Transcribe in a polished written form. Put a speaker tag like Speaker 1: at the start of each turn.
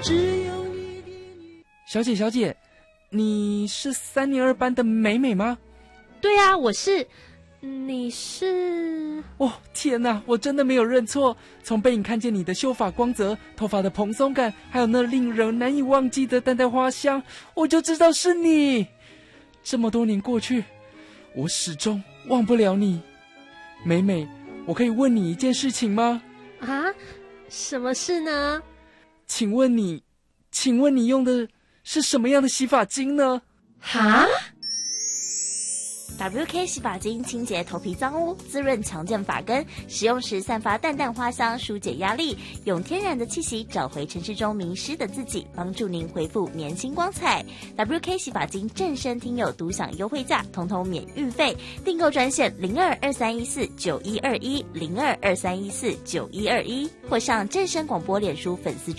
Speaker 1: 小姐，你是3年2班的美美吗？
Speaker 2: 对啊，我是。你是？
Speaker 1: 哦，天哪，我真的没有认错。从背影看见你的秀发光泽、头发的蓬松感，还有那令人难以忘记的淡淡花香，我就知道是你。这么多年过去，我始终忘不了你。美美，我可以问你一件事情吗？
Speaker 2: 啊？什么事呢？
Speaker 1: 请问你用的是什么样的洗发精呢？
Speaker 2: 哈
Speaker 3: ？WK 洗发精清洁头皮脏污，滋润强健发根，使用时散发淡淡花香，疏解压力，用天然的气息找回城市中迷失的自己，帮助您恢复年轻光彩。WK 洗发精正身听友独享优惠价，统统免运费，订购专线02231491210223149121，或上正声广播脸书粉丝